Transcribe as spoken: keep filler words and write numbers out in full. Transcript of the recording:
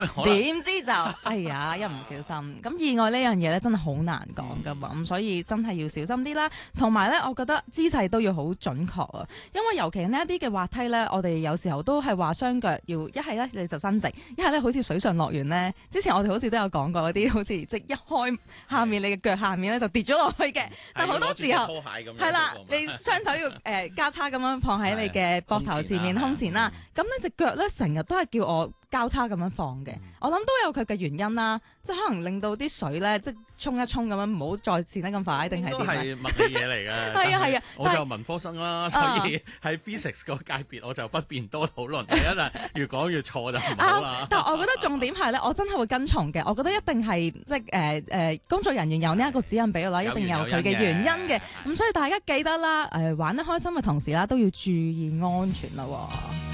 點知就哎呀一唔小心，咁意外呢樣嘢咧真係好難講噶嘛，咁、嗯、所以真係要小心啲啦。同埋咧，我覺得姿勢都要好準確啊，因為尤其呢一啲嘅滑梯咧，我哋有時候都係話雙腳要一係咧你就伸直，一係咧好似水上樂園咧，之前我哋好似都有講過嗰啲，好似即係一開下面你嘅腳下面咧就跌咗落去嘅，但好多時候係啦，你雙手要誒、呃、交叉咁樣放喺你嘅膊頭前面胸前啦，咁呢隻腳咧成日都係叫我交叉咁樣放嘅，我諗都有佢嘅原因啦，即係可能令到啲水咧，即係沖一沖咁樣，唔好再濺得咁快，定係點？都係物理嘢嚟嘅。 係啊係啊， 我就文科生啦，所以喺 physics 個界別我就不便多討論。第一啦，越講越錯就唔好啦。 但係我覺得重點係咧，我真係會跟從嘅。我覺得一定係即係誒誒工作人員有呢一個指引俾我啦，一定有佢嘅原因嘅。咁所以大家記得啦，誒玩得開心嘅同時啦，都要注意安全啦。